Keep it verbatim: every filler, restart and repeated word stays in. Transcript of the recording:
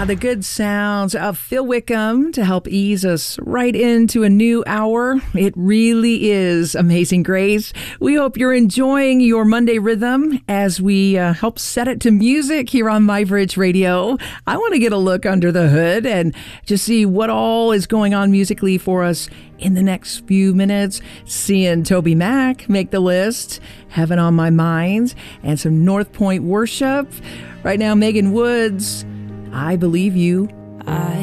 The good sounds of Phil Wickham to help ease us right into a new hour. It really is Amazing Grace. We hope you're enjoying your Monday rhythm as we uh, help set it to music here on My Bridge Radio. I want to get a look under the hood and just see what all is going on musically for us in the next few minutes. Seeing Toby Mac make the list, Heaven on My Mind, and some North Point worship. Right now, Megan Woods, I Believe You. I